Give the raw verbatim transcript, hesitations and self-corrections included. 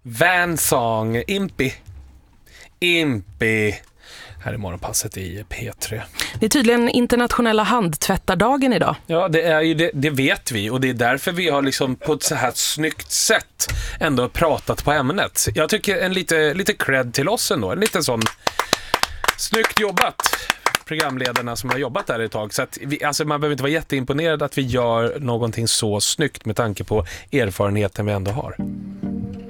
Vansong, Impi. Impi. Här är morgonpasset i P tre. Det är tydligen internationella handtvättardagen idag. Ja, det är ju det, det vet vi, och det är därför vi har liksom på ett så här snyggt sätt ändå pratat på ämnet. Jag tycker en lite, lite cred till oss ändå, en liten sån snyggt jobbat, programledarna som har jobbat där ett tag. Så att vi, alltså man behöver inte vara jätteimponerad att vi gör någonting så snyggt med tanke på erfarenheten vi ändå har.